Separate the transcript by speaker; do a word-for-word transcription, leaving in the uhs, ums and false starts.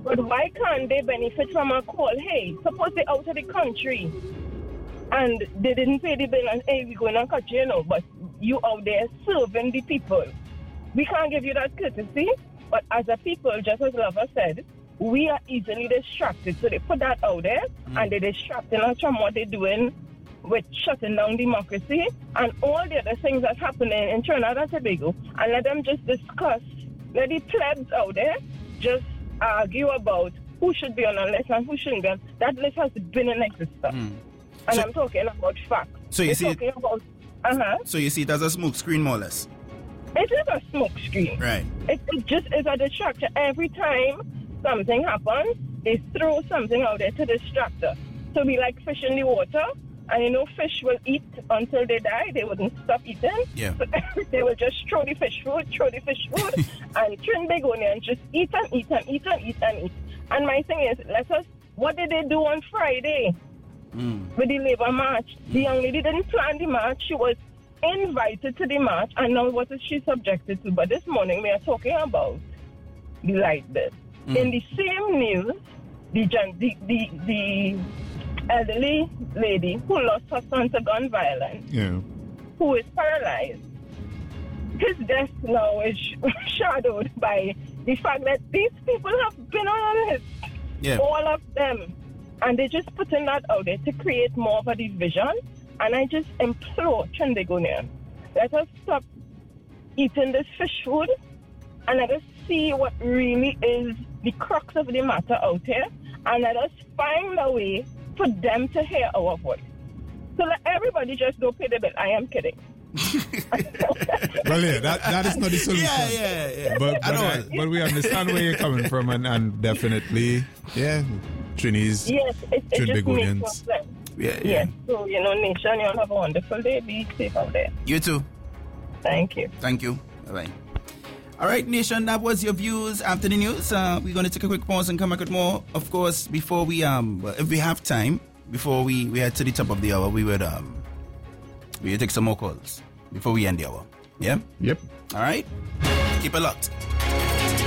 Speaker 1: But why can't they benefit from a call? Hey, suppose they're out of the country and they didn't pay the bill and, hey, we're going to cut you, you know, but you out there serving the people. We can't give you that courtesy, but as a people, just as Lover said, we are easily distracted. So they put that out there mm. and they're distracting us from what they're doing with shutting down democracy and all the other things that's happening in Trinidad and Tobago, and let them just discuss, let the plebs out there just argue about who should be on a list and who shouldn't be on. That list has been in existence. Mm. And so, I'm talking about facts.
Speaker 2: So you see
Speaker 1: talking
Speaker 2: it,
Speaker 1: about, uh-huh.
Speaker 2: So you see it as a smoke screen more or less?
Speaker 1: It is a smoke screen.
Speaker 2: Right.
Speaker 1: It, it just is a distractor. Every time something happens, they throw something out there to distract us. So we like fish in the water, and you know fish will eat until they die. They wouldn't stop eating.
Speaker 2: Yeah.
Speaker 1: So they will just throw the fish food, throw the fish food, and Trinbagonians just eat and eat and eat and eat and eat. And my thing is, let us, what did they do on Friday mm. with the Labour March? Mm. The young lady didn't plan the march. She was invited to the march, and now what is she subjected to? But this morning we are talking about the light bill. Mm. In the same news, the, the, the, the elderly lady who lost her son to gun violence,
Speaker 3: yeah.
Speaker 1: who is paralyzed, his death now is shadowed by the fact that these people have been on his,
Speaker 2: yeah.
Speaker 1: all of them, and they're just putting that out there to create more of a division. And I just implore Trinbagonians, let us stop eating this fish food and let us see what really is the crux of the matter out here, and let us find a way for them to hear our voice. So let everybody just go pay the bill. I am kidding.
Speaker 3: Well, yeah, that, that is not the solution.
Speaker 2: Yeah, yeah, yeah.
Speaker 3: But, but, uh, but we understand where you're coming from, and, and definitely, yeah, Trinis,
Speaker 1: yes, it, it just makes more
Speaker 3: Trinbagonians.
Speaker 1: sense.
Speaker 2: Yeah, yeah.
Speaker 1: Yes. So, you know, nation, you all have a wonderful day. Be safe out there.
Speaker 2: You too.
Speaker 1: Thank you.
Speaker 2: Thank you. Bye-bye. All right, nation, that was your views after the news. Uh, we're going to take a quick pause and come back with more. Of course, before we, um, well, if we have time, before we, we head to the top of the hour, we would, um, we would take some more calls before we end the hour. Yeah?
Speaker 3: Yep.
Speaker 2: All right? Keep it locked.